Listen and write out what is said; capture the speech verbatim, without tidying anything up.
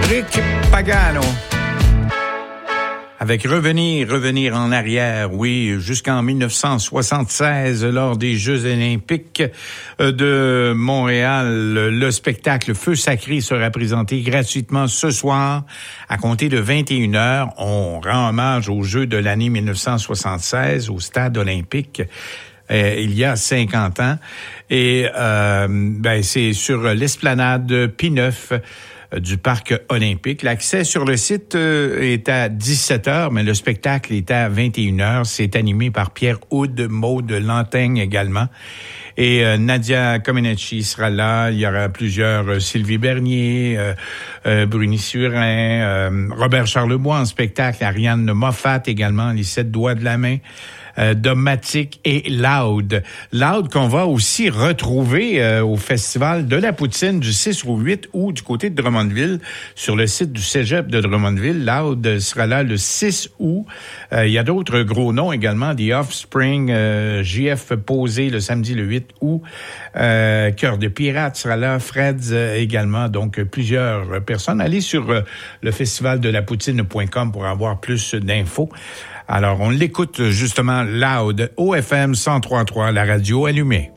Rick Pagano. Avec Revenir, revenir en arrière, oui, jusqu'en dix-neuf cent soixante-seize, lors des Jeux olympiques de Montréal, le spectacle Feu sacré sera présenté gratuitement ce soir à compter de vingt et une heures. On rend hommage aux Jeux de l'année dix-neuf cent soixante-seize au Stade olympique. Euh, il y a cinquante ans. Et euh, ben c'est sur l'esplanade P neuf du Parc olympique. L'accès sur le site euh, est à dix-sept heures, mais le spectacle est à vingt et une heures. C'est animé par Pierre Houd, Maude Lantaigne également. Et euh, Nadia Comaneci sera là. Il y aura plusieurs, euh, Sylvie Bernier, euh, euh, Bruni Surin, euh, Robert Charlebois en spectacle, Ariane Moffat également, Les Sept Doigts de la Main. Euh, Domatic et Loud. Loud qu'on va aussi retrouver euh, au Festival de la Poutine du six au huit août du côté de Drummondville, sur le site du Cégep de Drummondville. Loud sera là le six août. Euh, il y a d'autres gros noms également, The Offspring, euh, J F Posé le samedi le huit août. Euh, Cœur de Pirate sera là, Freds euh, également. Donc plusieurs personnes. Allez sur euh, le festival de la poutine point com pour avoir plus d'infos. Alors, on l'écoute justement Loud, O F M cent trois point trois, la radio allumée.